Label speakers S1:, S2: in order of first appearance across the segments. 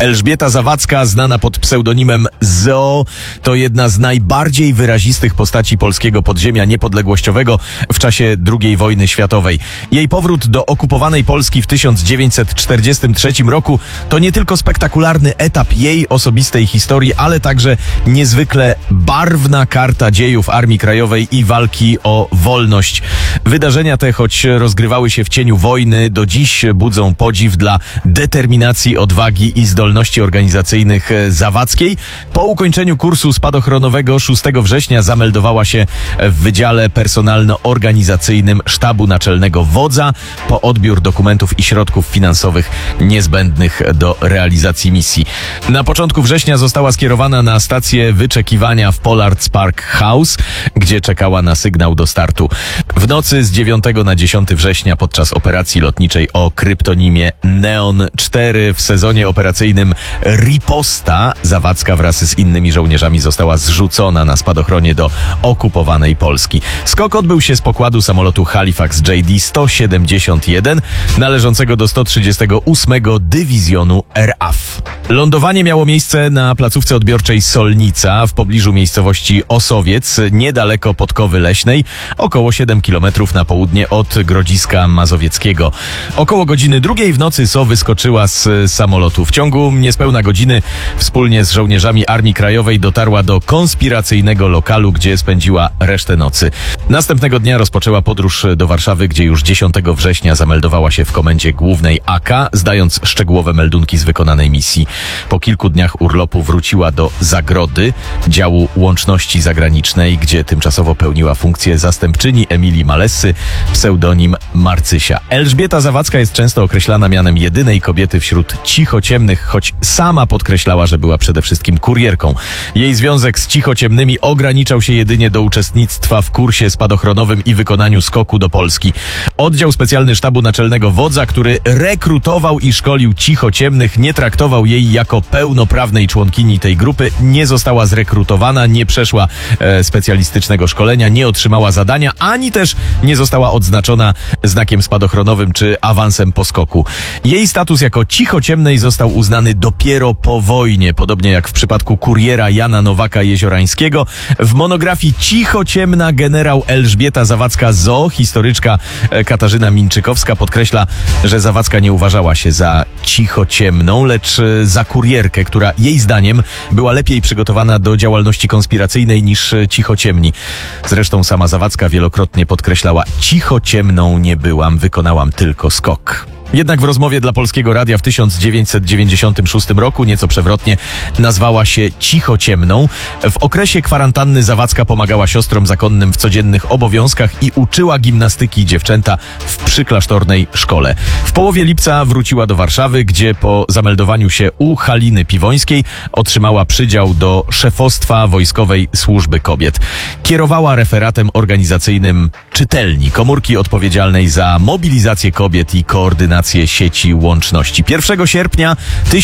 S1: Elżbieta Zawadzka, znana pod pseudonimem Zo, to jedna z najbardziej wyrazistych postaci polskiego podziemia niepodległościowego w czasie II wojny światowej. Jej powrót do okupowanej Polski w 1943 roku to nie tylko spektakularny etap jej osobistej historii, ale także niezwykle barwna karta dziejów Armii Krajowej i walki o wolność. Wydarzenia te, choć rozgrywały się w cieniu wojny, do dziś budzą podziw dla determinacji, odwagi i zdolności organizacyjnych Zawadzkiej. Po ukończeniu kursu spadochronowego 6 września zameldowała się w Wydziale Personalno-Organizacyjnym Sztabu Naczelnego Wodza po odbiór dokumentów i środków finansowych niezbędnych do realizacji misji. Na początku września została skierowana na stację wyczekiwania w Pollards Park House, gdzie czekała na sygnał do startu. W nocy z 9 na 10 września podczas operacji lotniczej o kryptonimie Neon 4 w sezonie operacyjnym Riposta Zawadzka wraz z innymi żołnierzami została zrzucona na spadochronie do okupowanej Polski. Skok odbył się z pokładu samolotu Halifax JD-171 należącego do 138 Dywizjonu RAF. Lądowanie miało miejsce na placówce odbiorczej Solnica w pobliżu miejscowości Osowiec, niedaleko Podkowy Leśnej, około 7 km na południe od Grodziska Mazowieckiego. Około godziny 2 w nocy So wyskoczyła z samolotu. W ciągu niespełna godziny wspólnie z żołnierzami Armii Krajowej dotarła do konspiracyjnego lokalu, gdzie spędziła resztę nocy. Następnego dnia rozpoczęła podróż do Warszawy, gdzie już 10 września zameldowała się w Komendzie Głównej AK, zdając szczegółowe meldunki z wykonanej misji. Po kilku dniach urlopu wróciła do Zagrody, działu łączności zagranicznej, gdzie tymczasowo pełniła funkcję zastępczyni Emilii Malessy, pseudonim Marcysia. Elżbieta Zawadzka jest często określana mianem jedynej kobiety wśród cichociemnych, choć sama podkreślała, że była przede wszystkim kurierką. Jej związek z cichociemnymi ograniczał się jedynie do uczestnictwa w kursie spadochronowym i wykonaniu skoku do Polski. Oddział specjalny Sztabu Naczelnego Wodza, który rekrutował i szkolił cichociemnych, nie traktował jej jako pełnoprawnej członkini tej grupy, nie została zrekrutowana, nie przeszła specjalistycznego szkolenia, nie otrzymała zadania, ani też nie została odznaczona znakiem spadochronowym czy awansem po skoku. Jej status jako cichociemnej został uznany dopiero po wojnie, podobnie jak w przypadku kuriera Jana Nowaka-Jeziorańskiego. W monografii Cichociemna generał Elżbieta Zawadzka-Zo historyczka Katarzyna Minczykowska podkreśla, że Zawadzka nie uważała się za cichociemną, lecz za kurierkę, która jej zdaniem była lepiej przygotowana do działalności konspiracyjnej niż cichociemni. Zresztą sama Zawadzka wielokrotnie podkreślała: cichociemną nie byłam, wykonałam tylko skok. Jednak w rozmowie dla Polskiego Radia w 1996 roku, nieco przewrotnie, nazwała się cichociemną. W okresie kwarantanny Zawadzka pomagała siostrom zakonnym w codziennych obowiązkach i uczyła gimnastyki dziewczęta w przyklasztornej szkole. W połowie lipca wróciła do Warszawy, gdzie po zameldowaniu się u Haliny Piwońskiej otrzymała przydział do szefostwa Wojskowej Służby Kobiet. Kierowała referatem organizacyjnym czytelni, komórki odpowiedzialnej za mobilizację kobiet i koordynację sieci łączności. 1 sierpnia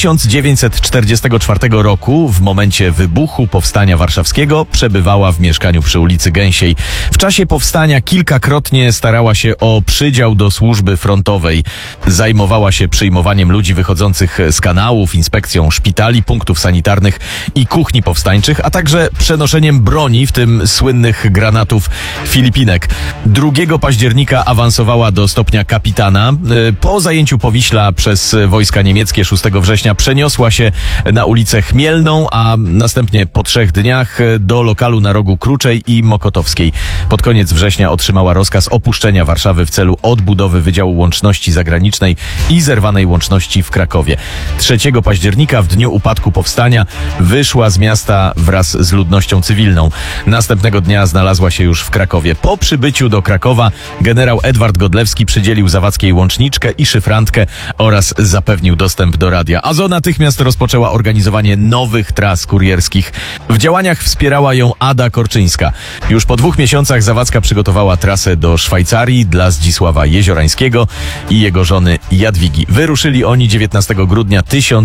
S1: 1944 roku, w momencie wybuchu Powstania Warszawskiego, przebywała w mieszkaniu przy ulicy Gęsiej. W czasie powstania kilkakrotnie starała się o przydział do służby frontowej. Zajmowała się przyjmowaniem ludzi wychodzących z kanałów, inspekcją szpitali, punktów sanitarnych i kuchni powstańczych, a także przenoszeniem broni, w tym słynnych granatów Filipinek. 2 października awansowała do stopnia kapitana. Po zajęciu Powiśla przez wojska niemieckie 6 września przeniosła się na ulicę Chmielną, a następnie po 3 dniach do lokalu na rogu Kruczej i Mokotowskiej. Pod koniec września otrzymała rozkaz opuszczenia Warszawy w celu odbudowy Wydziału Łączności Zagranicznej i zerwanej łączności w Krakowie. 3 października, w dniu upadku powstania, wyszła z miasta wraz z ludnością cywilną. Następnego dnia znalazła się już w Krakowie. Po przybyciu do Krakowa generał Edward Godlewski przydzielił Zawadzkiej łączniczkę i szyfrantkę oraz zapewnił dostęp do radia. A Zo natychmiast rozpoczęła organizowanie nowych tras kurierskich. W działaniach wspierała ją Ada Korczyńska. Już po 2 miesiącach Zawadzka przygotowała trasę do Szwajcarii dla Zdzisława Jeziorańskiego i jego żony Jadwigi. Wyruszyli oni 19 grudnia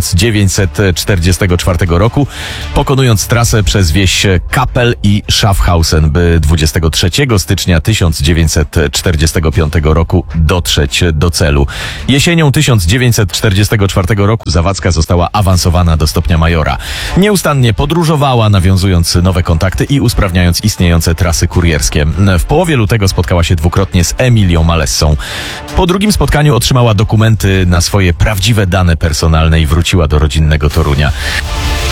S1: 1944 roku, pokonując trasę przez wieś Kappel i Schaffhausen, by 23 stycznia 1945 roku dotrzeć do celu. Jesienią 1944 roku Zawadzka została awansowana do stopnia majora. Nieustannie podróżowała, nawiązując nowe kontakty i usprawniając istniejące trasy kurierskie. W połowie lutego spotkała się dwukrotnie z Emilią Malessą. Po drugim spotkaniu otrzymała dokumenty na swoje prawdziwe dane personalne i wróciła do rodzinnego Torunia.